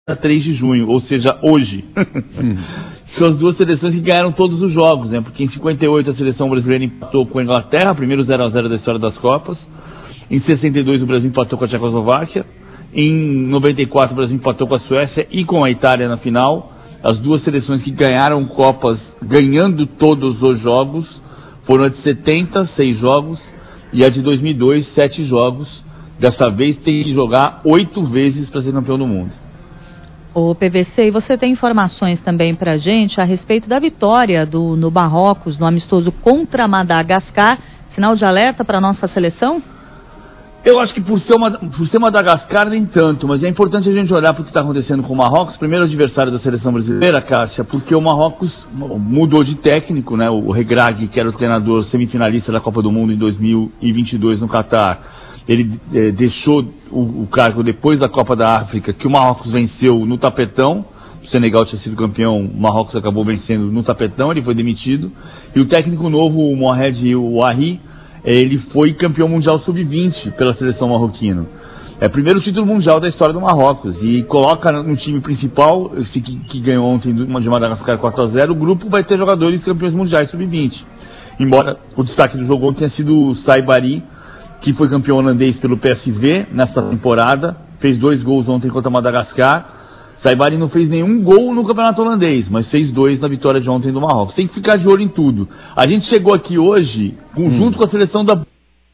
3 de junho, ou seja, hoje. São as duas seleções que ganharam todos os jogos, né? Porque em 58 a seleção brasileira empatou com a Inglaterra, primeiro 0-0 da história das Copas. Em 62 o Brasil empatou com a Tchecoslováquia. Em 94 o Brasil empatou com a Suécia e com a Itália na final. As duas seleções que ganharam Copas ganhando todos os jogos foram a de 70, 6 jogos, e a de 2002, 7 jogos. Dessa vez tem que jogar 8 vezes para ser campeão do mundo. O PVC, e você tem informações também pra gente a respeito da vitória no Marrocos, no amistoso contra Madagascar, sinal de alerta para a nossa seleção? Eu acho que por ser Madagascar nem tanto, mas é importante a gente olhar para o que está acontecendo com o Marrocos, primeiro adversário da seleção brasileira, Cássia, porque o Marrocos mudou de técnico, né? O Regragui, que era o treinador semifinalista da Copa do Mundo em 2022 no Catar, ele deixou o cargo depois da Copa da África, que o Marrocos venceu no tapetão. O Senegal tinha sido campeão, o Marrocos acabou vencendo no tapetão, ele foi demitido. E o técnico novo, o Mohamed Ouahi, ele foi campeão mundial sub-20 pela seleção marroquina. É o primeiro título mundial da história do Marrocos. E coloca no time principal, esse que ganhou ontem de Madagascar 4-0, o grupo vai ter jogadores campeões mundiais sub-20. Embora o destaque do jogo tenha sido o Saibari, que foi campeão holandês pelo PSV nesta temporada, fez 2 gols ontem contra Madagascar. Saibari não fez nenhum gol no campeonato holandês, mas fez 2 na vitória de ontem do Marrocos. Tem que ficar de olho em tudo. A gente chegou aqui hoje, junto com a seleção da...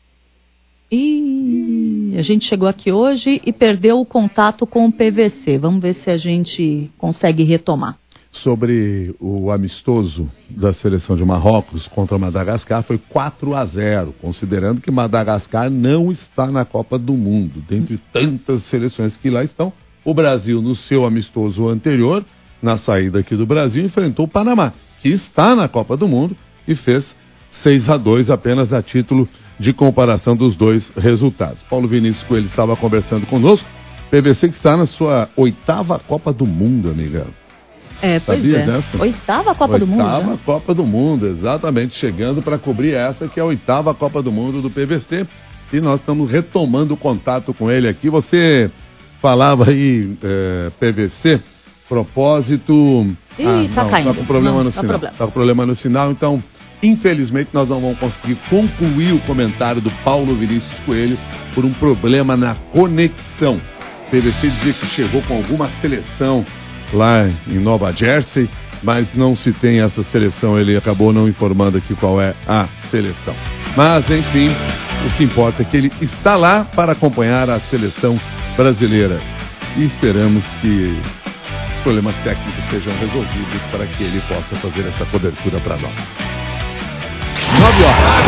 A gente chegou aqui hoje e perdeu o contato com o PVC. Vamos ver se a gente consegue retomar. Sobre o amistoso da seleção de Marrocos contra Madagascar, foi 4-0, considerando que Madagascar não está na Copa do Mundo. Dentre tantas seleções que lá estão, o Brasil, no seu amistoso anterior, na saída aqui do Brasil, enfrentou o Panamá, que está na Copa do Mundo, e fez 6-2, apenas a título de comparação dos dois resultados. Paulo Vinícius Coelho estava conversando conosco, PVC que está na sua 8ª Copa do Mundo, amiga. Pois Sabia é. dessa? 8ª Copa do Mundo. 8ª Copa do Mundo, exatamente, chegando para cobrir essa que é a 8ª Copa do Mundo do PVC. E nós estamos retomando o contato com ele aqui. Você falava aí, PVC, propósito... Tá caindo. Tá com problema no sinal. Tá com problema no sinal, então, infelizmente, nós não vamos conseguir concluir o comentário do Paulo Vinícius Coelho por um problema na conexão. PVC dizia que chegou com alguma seleção lá em Nova Jersey, mas não se tem essa seleção, ele acabou não informando aqui qual é a seleção. Mas, enfim, o que importa é que ele está lá para acompanhar a seleção brasileira. E esperamos que os problemas técnicos sejam resolvidos para que ele possa fazer essa cobertura para nós. 9 horas.